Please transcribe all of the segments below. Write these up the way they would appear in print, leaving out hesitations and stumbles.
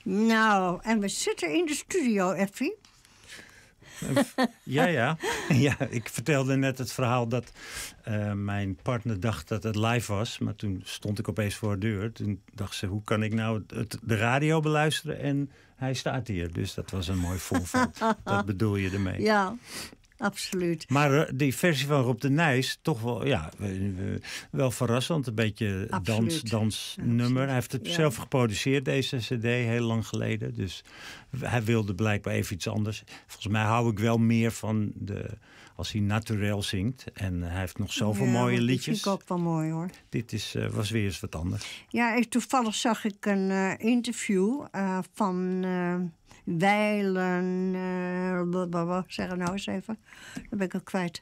Nou, en we zitten in de studio, Effie. Ja. Ja, ik vertelde net het verhaal dat mijn partner dacht dat het live was. Maar toen stond ik opeens voor de deur. Toen dacht ze, hoe kan ik nou de radio beluisteren? En hij staat hier. Dus dat was een mooi voorbeeld. Dat bedoel je ermee. Ja, absoluut. Maar die versie van Rob de Nijs, toch wel, ja, wel verrassend. Een beetje dansnummer. Hij heeft het zelf geproduceerd, deze cd, heel lang geleden. Dus hij wilde blijkbaar even iets anders. Volgens mij hou ik wel meer van als hij naturel zingt. En hij heeft nog zoveel mooie liedjes. Dat vind ik ook wel mooi, hoor. Dit was weer eens wat anders. Ja, toevallig zag ik een interview van Weilen. Zeg het nou eens even. Dan ben ik het kwijt.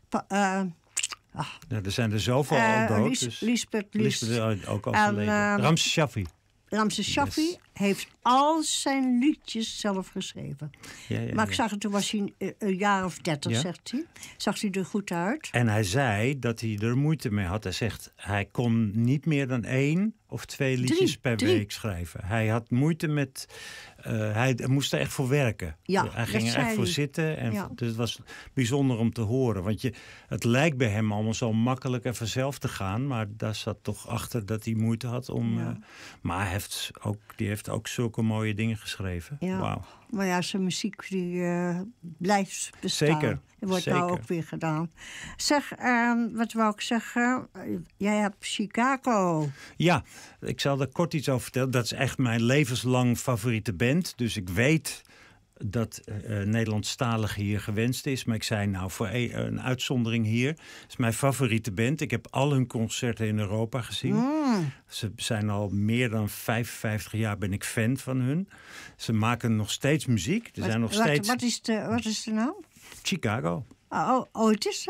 Er zijn er zoveel al dood. Lisbeth ook overleden. Ramses Shaffi. Ramses Shaffi heeft al zijn liedjes zelf geschreven. Maar ik zag het, toen was hij een jaar of 30, zegt hij. Zag hij er goed uit. En hij zei dat hij er moeite mee had. Hij zegt, hij kon niet meer dan 1 of 2 liedjes per week schrijven. Hij had moeite met... hij moest er echt voor werken. Ja, hij ging er echt voor zitten. En dus het was bijzonder om te horen. Want het lijkt bij hem allemaal zo makkelijk en vanzelf te gaan. Maar daar zat toch achter dat hij moeite had om... maar die heeft ook zulke mooie dingen geschreven. Ja. Wauw. Maar ja, zijn muziek die blijft bestaan. Zeker. Dat wordt nou ook weer gedaan. Zeg, wat wou ik zeggen? Jij hebt Chicago. Ja, ik zal er kort iets over vertellen. Dat is echt mijn levenslang favoriete band. Dus ik weet dat Nederlandstalig hier gewenst is. Maar ik zei nou, voor een uitzondering hier. Het is mijn favoriete band. Ik heb al hun concerten in Europa gezien. Ze zijn al meer dan 55 jaar ben ik fan van hun. Ze maken nog steeds muziek. Wat is de naam? Chicago. Het is...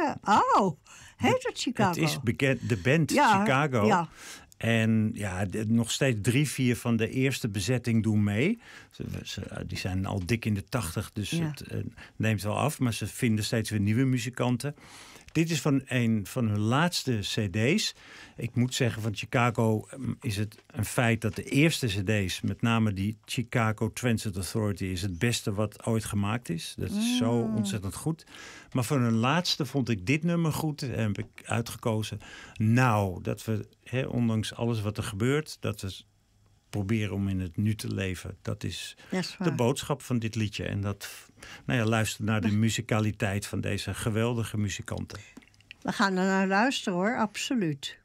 heet het Chicago? Het is bekend, de band Chicago. Ja. En ja, nog steeds 3-4 van de eerste bezetting doen mee. Die zijn al dik in de 80, dus het neemt wel af. Maar ze vinden steeds weer nieuwe muzikanten. Dit is van een van hun laatste cd's. Ik moet zeggen, van Chicago is het een feit dat de eerste cd's... met name die Chicago Transit Authority... is het beste wat ooit gemaakt is. Dat is zo ontzettend goed. Maar van hun laatste vond ik dit nummer goed. En heb ik uitgekozen. Nou, dat we, ondanks alles wat er gebeurt... dat we proberen om in het nu te leven. Dat is de boodschap van dit liedje. En dat, luister naar de muzikaliteit van deze geweldige muzikanten. We gaan er naar luisteren, hoor. Absoluut.